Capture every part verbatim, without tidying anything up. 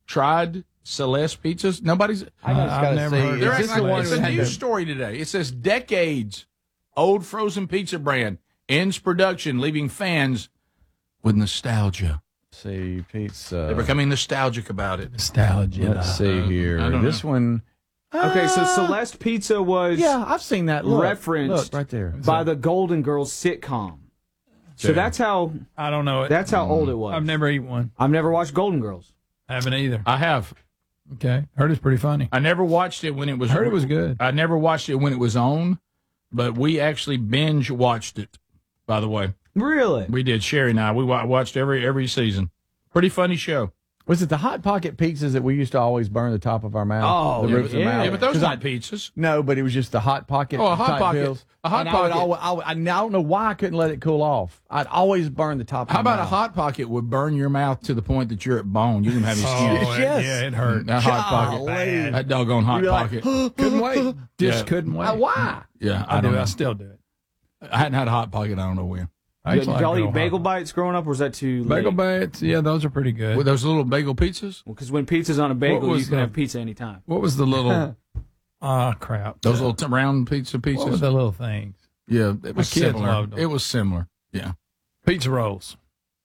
tried Celeste pizzas? Nobody's. I just I've gotta never see. heard Is of this it. the one It's we a had news to- story today. It says decades old frozen pizza brand ends production, leaving fans with nostalgia. see pizza? They're becoming nostalgic about it. Nostalgia. Let's see here. I don't This know. one. Okay, so uh, Celeste Pizza was Yeah, I've seen that. Look, referenced look, right there. by the Golden Girls sitcom. So Yeah. that's how I don't know it. that's how old it was. I've never eaten one. I've never watched Golden Girls. Haven't either. I have. Okay. Heard it's pretty funny. I never watched it when it was. Heard it was good. I never watched it when it was on, but we actually binge watched it. By the way, Really? we did. Sherry and I. We wa- watched every every season. Pretty funny show. Was it the Hot Pocket pizzas that we used to always burn the top of our mouth? Oh, the yeah, roof of the yeah. mouth? Yeah, but those 'Cause I- aren't pizzas. No, but it was just the Hot Pocket. Oh, a Hot type Pocket. Bills. A Hot And I would Pocket. always, I, would, I don't know why I couldn't let it cool off. I'd always burn the top of How my about a mouth. hot pocket would burn your mouth to the point that you're at bone? You can have your skin. Oh, it- Yes. yeah, it hurt. That hot pocket. Golly. That doggone hot You'd be like, pocket. Couldn't wait. Just Yeah. couldn't wait. Uh, why? Yeah, I, I do. don't I know. still do it. I hadn't had a hot pocket. I don't know when. I Did actually like y'all good eat old bagel hot- bites growing up, or was that too late? Bagel bites. Yeah, those are pretty good. With those little bagel pizzas. Because when pizza's on a bagel, What was you can the- have pizza anytime. What was the little? Ah, crap. Those little t- round pizza What were pizzas. the little things? Yeah, it was kids similar. loved them. It was similar. Yeah. Pizza rolls.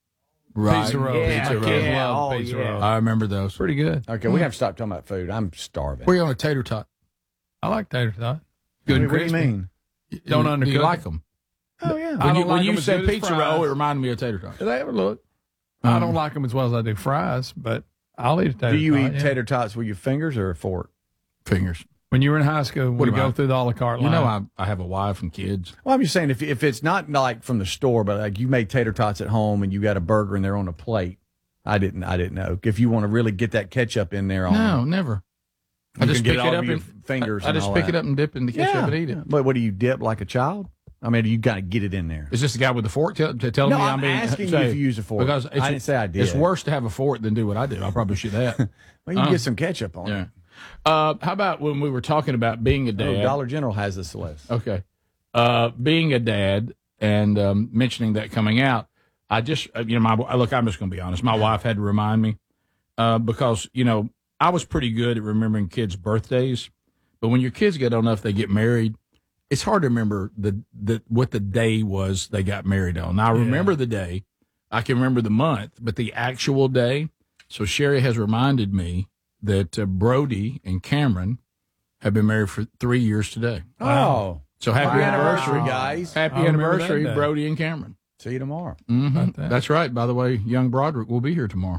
Right. Pizza rolls. Yeah, My Pizza kids yeah, love oh, pizza yeah. rolls. I remember those. Pretty good. Okay, we have to stop talking about food. I'm starving. We're on a tater tot. I like tater tot. what, Good and what do you crispy. mean? Don't You- undercook You like it. them. Oh, yeah. I When you, don't when like you them as said good as pizza fries. roll, it reminded me of tater tot. Do they ever look? Um, I don't like them as well as I do fries, but I'll eat a tater Do you tot, eat yeah. tater tots with your fingers or a fork? Fingers. When you were in high school, What we am go I? through the a la carte You line. know, I, I have a wife and kids. Well, I'm just saying, if if it's not like from the store, but like you make tater tots at home and you got a burger and they're on a plate, I didn't I didn't know. If you want to really get that ketchup in there on No, never. I You just can get pick it all it up over your and fingers I, I and just all pick that. it up and dip in the ketchup and eat it. But what do you dip like a child? I mean, you got to get it in there. Is this the guy with the fork tell, to tell No, me I'm I'm being asking you say- if you use a fork. Because it's, I didn't say I did. It's worse to have a fork than do what I do. I probably should that. Well, you can get some ketchup on Yeah. it. Uh, how about when we were talking about being a Oh, dad? Dollar General has this list. Okay. Uh, being a dad and um, mentioning that coming out, I just, uh, you know, my look, I'm just going to be honest. My wife had to remind me uh, because, you know, I was pretty good at remembering kids' birthdays. But when your kids get old enough, they get married, it's hard to remember the, the what the day was they got married on. Now, I remember the day. I can remember the month, but the actual day. So Sherry has reminded me that uh, Brody and Cameron have been married for three years today. Oh, So happy Wow. anniversary, guys. Happy I remember anniversary, that day. Brody and Cameron. See you tomorrow. hmm About that. That's right. By the way, young Broderick will be here tomorrow.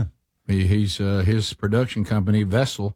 he, he's uh, his production company, Vessel,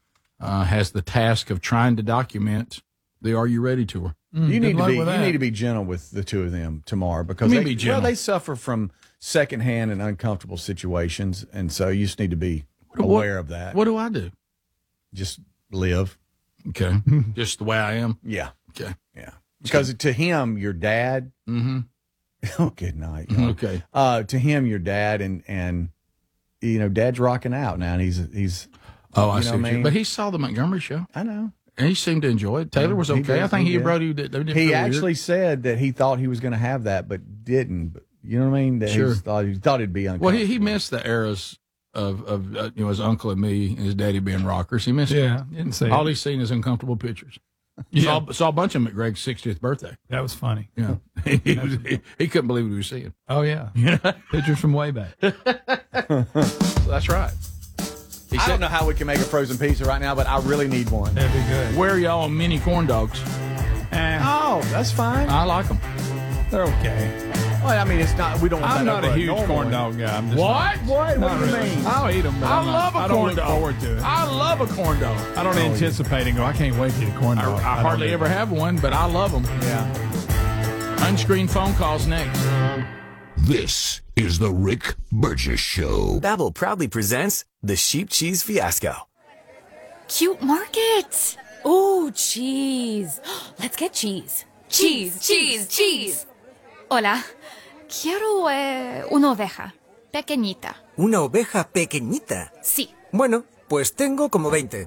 uh, has the task of trying to document the Are You Ready tour. Mm, you good need to luck be you with that. need to be gentle with the two of them tomorrow because What do you they, mean be gentle? well, they suffer from secondhand and uncomfortable situations, and so you just need to be What- aware of that. What do I do? Just live. Okay, just the way I am. Yeah, Okay. yeah. Because to him, your dad. Mm-hmm. Oh, good night. y'all. Okay. Uh, to him, your dad, and and you know, Dad's rocking out now, and he's he's. Oh, I you see. know what what I you- mean? But he saw the Montgomery show, I know. and he seemed to enjoy it. Taylor was He okay. did, I think he he and did. Brody did. They didn't He feel actually weird. said that he thought he was going to have that, but didn't. But you know what I mean? That Sure. he thought he thought it'd be uncomfortable. Well, he, he missed the eras of of uh, you know his uncle and me and his daddy being rockers. He missed it. Yeah, didn't see All it. he's seen is uncomfortable pictures. Yeah. Saw, saw a bunch of them at Greg's sixtieth birthday. That was funny. Yeah, he, was, he, he couldn't believe what he was seeing. Oh, yeah. Pictures from way back. That's right. He I said, don't know how we can make a frozen pizza right now, but I really need one. That'd be good. "Where are y'all on mini corn dogs? Eh, Oh, that's fine. I like them. they're okay. Well, I mean, it's not. We don't. Want I'm that not over a huge normal corn one. dog guy. I'm just What? What? Not What do you really. mean? I'll eat them, but I I'm not- love a I don't corn look dog. forward to it. I love a corn dog. I don't anticipate and go, I can't wait to eat a corn I, dog. I don't hardly do ever that. have one, but I love them. Yeah. Unscreened phone calls next. This is the Rick Burgess Show. Babbel proudly presents the Sheep Cheese Fiasco. Cute market. Ooh, cheese. Let's get cheese. Cheese, cheese, cheese. Hola. Quiero eh, una oveja. Pequeñita. ¿Una oveja pequeñita? Sí. Bueno, pues tengo como veinte.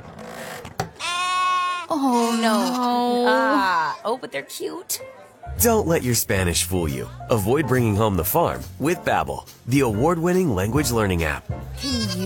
Oh, no. Ah. Oh, but they're cute. Don't let your Spanish fool you. Avoid bringing home the farm with Babbel, the award-winning language learning app. Can you